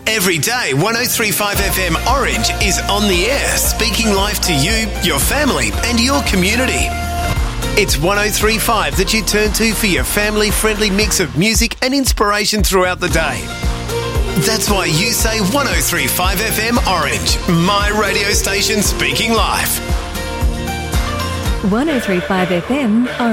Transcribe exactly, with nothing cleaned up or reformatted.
Every day, one oh three point five F M Orange is on the air, speaking life to you, your family and your community. It's one oh three point five that you turn to for your family-friendly mix of music and inspiration throughout the day. That's why you say one oh three point five F M Orange, my radio station speaking life. one oh three point five F M Orange.